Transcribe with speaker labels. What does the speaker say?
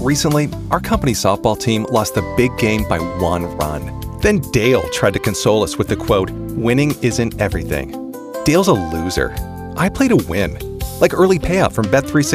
Speaker 1: Recently, our company softball team lost the big game by 1 run. Then Dale tried to console us with the quote, "Winning isn't everything." Dale's a loser. I play to win. Like early payout from Bet365.